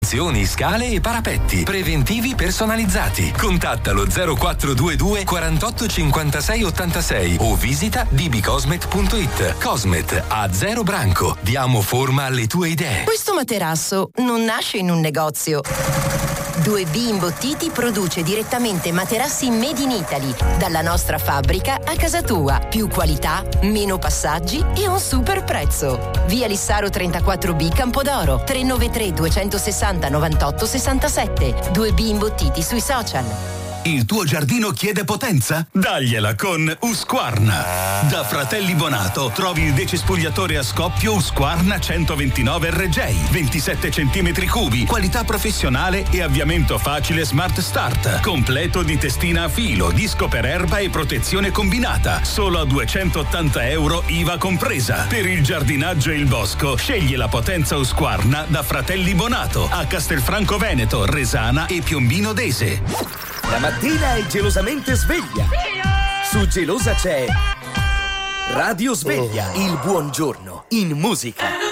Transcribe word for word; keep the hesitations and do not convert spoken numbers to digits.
sospensioni, scale e parapetti. Preventivi personalizzati. Contatta lo zero quattro due due quarantotto cinquantasei ottantasei o visita d b cosmet punto it. Cosmet a zero branco. Diamo forma alle tue idee. Questo materasso non nasce in un negozio. due B Imbottiti produce direttamente materassi made in Italy, dalla nostra fabbrica a casa tua. Più qualità, meno passaggi e un super prezzo. Via Lissaro trentaquattro B Campodoro, tre nove tre due sei zero novantotto sessantasette. due B Imbottiti sui social. Il tuo giardino chiede potenza? Dagliela con Husqvarna. Da Fratelli Bonato trovi il decespugliatore a scoppio Husqvarna centoventinove R J, ventisette centimetri cubi, qualità professionale e avviamento facile Smart Start, completo di testina a filo, disco per erba e protezione combinata, solo a duecentottanta euro I V A compresa. Per il giardinaggio e il bosco scegli la potenza Husqvarna da Fratelli Bonato a Castelfranco Veneto, Resana e Piombino Dese. La mattina è gelosamente sveglia. Su Gelosa c'è Radio Sveglia, il buongiorno in musica.